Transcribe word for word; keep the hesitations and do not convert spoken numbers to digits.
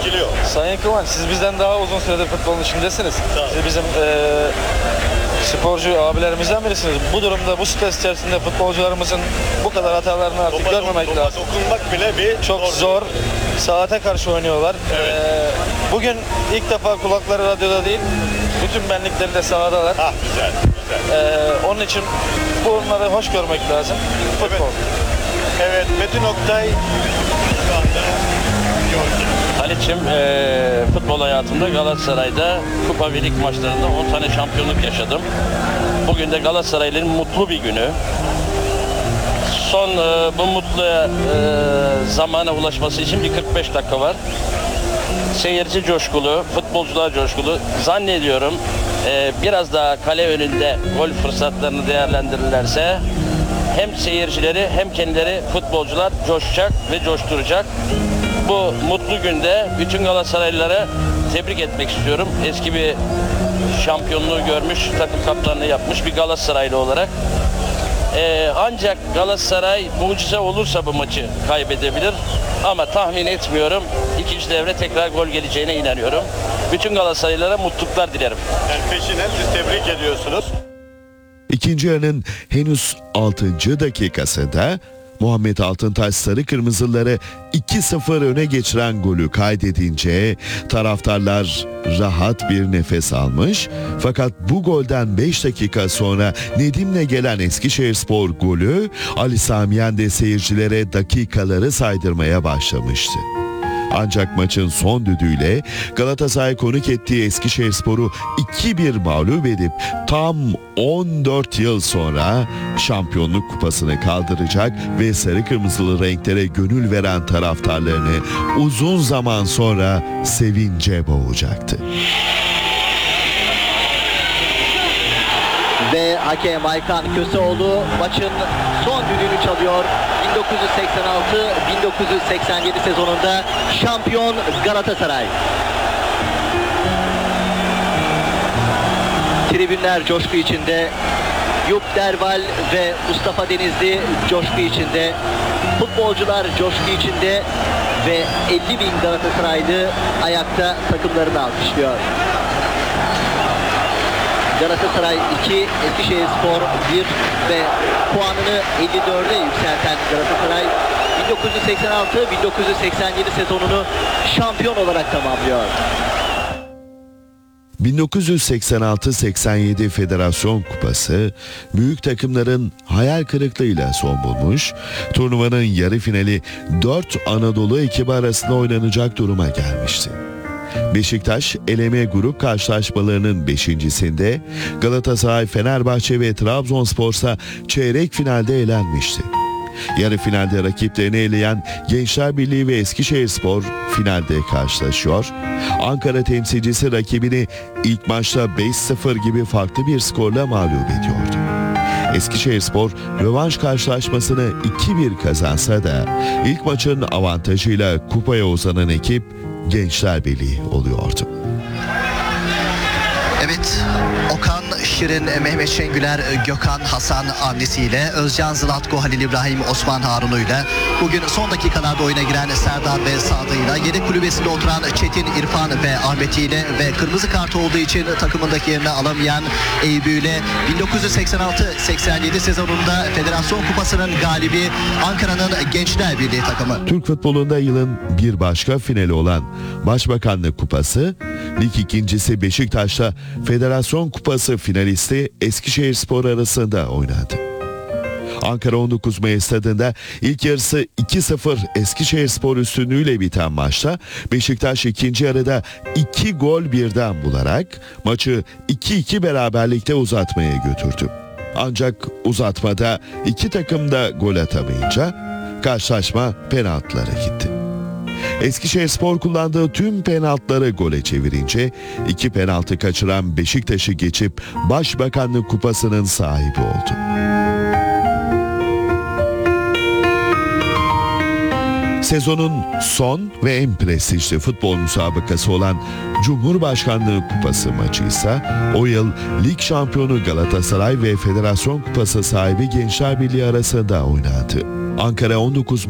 etkiliyor. Sayın Kıvanç, siz bizden daha uzun süredir futbolun içindesiniz. Siz bizim e, sporcu abilerimizden birisiniz. Bu durumda, bu stres içerisinde futbolcularımızın bu kadar hatalarını artık Topa, görmemek topa lazım. dokunmak bile bir Çok zor. Saate karşı oynuyorlar. Evet. E, bugün ilk defa kulakları radyoda değil, bütün benlikleri de sahadalar. Ah güzel, güzel. E, onun için bunları hoş görmek lazım. Futbol. Evet, evet Metin Oktay şu anda Georgia. Halit'ciğim e, futbol hayatımda Galatasaray'da kupa ve lig maçlarında on tane şampiyonluk yaşadım. Bugün de Galatasaraylı'nın mutlu bir günü. Son e, bu mutlu e, zamana ulaşması için bir kırk beş dakika var. Seyirci coşkulu, futbolcular coşkulu. Zannediyorum e, biraz daha kale önünde gol fırsatlarını değerlendirirlerse hem seyircileri hem kendileri futbolcular coşacak ve coşturacak. Bu mutlu günde bütün Galatasaraylılara tebrik etmek istiyorum. Eski bir şampiyonluğu görmüş, takım kaptanlığı yapmış bir Galatasaraylı olarak. Ee, ancak Galatasaray mucize olursa bu maçı kaybedebilir. Ama tahmin etmiyorum. İkinci devre tekrar gol geleceğine inanıyorum. Bütün Galatasaraylılara mutluluklar dilerim. Yani peşinen siz tebrik ediyorsunuz. İkinci yarının henüz altıncı dakikasında Muhammed Altıntaş sarı kırmızıları iki sıfır öne geçiren golü kaydedince taraftarlar rahat bir nefes almış. Fakat bu golden beş dakika sonra Nedim'le gelen Eskişehirspor golü Ali Samiyen de seyircilere dakikaları saydırmaya başlamıştı. Ancak maçın son düdüğüyle Galatasaray konuk ettiği Eskişehirspor'u iki bir mağlup edip tam on dört yıl sonra şampiyonluk kupasını kaldıracak ve sarı kırmızılı renklere gönül veren taraftarlarını uzun zaman sonra sevince boğacaktı. Ve hakem Aykan Köseoğlu maçın son düdüğünü çalıyor. bin dokuz yüz seksen altı bin dokuz yüz seksen yedi sezonunda şampiyon Galatasaray. Tribünler coşku içinde. Yup Derval ve Mustafa Denizli coşku içinde. Futbolcular coşku içinde ve elli bin Galatasaraylı ayakta takımlarını alkışlıyor. Galatasaray iki, Eskişehirspor bir ve puanını elli dörde yükselten Galatasaray bin dokuz yüz seksen altı bin dokuz yüz seksen yedi sezonunu şampiyon olarak tamamlıyor. bin dokuz yüz seksen altı seksen yedi Federasyon Kupası büyük takımların hayal kırıklığıyla son bulmuş, turnuvanın yarı finali dört Anadolu ekibi arasında oynanacak duruma gelmişti. Beşiktaş eleme grup karşılaşmalarının beşincisinde Galatasaray, Fenerbahçe ve Trabzonspor'sa çeyrek finalde elenmişti. Yarı finalde rakiplerini eleyen Gençler Birliği ve Eskişehirspor finalde karşılaşıyor. Ankara temsilcisi rakibini ilk maçta beş sıfır gibi farklı bir skorla mağlup ediyordu. Eskişehirspor rövanş karşılaşmasını iki bir kazansa da ilk maçın avantajıyla kupaya uzanan ekip Gençler Birliği oluyordu. Evet, Okan Şirin, Mehmet Şengüler, Gökhan Hasan annesiyle Özcan Zlatko, Halil İbrahim, Osman Harunu'yla bugün son dakikalarda oyuna giren Serdar ve Sadı'yla yedek kulübesinde oturan Çetin, İrfan ve Ahmet'iyle ve kırmızı kart olduğu için takımındaki yerini alamayan Eyüp'üyle bin dokuz yüz seksen altı seksen yedi sezonunda Federasyon Kupası'nın galibi Ankara'nın Gençler Birliği takımı. Türk futbolunda yılın bir başka finali olan Başbakanlık Kupası, lig ikincisi Beşiktaş'ta Federasyon Kupası finalisti Eskişehirspor arasında oynandı. Ankara on dokuz Mayıs stadında ilk yarısı iki sıfır Eskişehirspor üstünlüğüyle biten maçta Beşiktaş ikinci yarıda iki gol birden bularak maçı iki iki beraberlikte uzatmaya götürdü. Ancak uzatmada iki takım da gol atamayınca karşılaşma penaltılara gitti. Eskişehirspor kullandığı tüm penaltıları gole çevirince iki penaltı kaçıran Beşiktaş'ı geçip Başbakanlık Kupası'nın sahibi oldu. Sezonun son ve en prestijli futbol müsabakası olan Cumhurbaşkanlığı Kupası maçı ise o yıl lig şampiyonu Galatasaray ve Federasyon Kupası sahibi Gençler Birliği arasında oynandı. Ankara on dokuz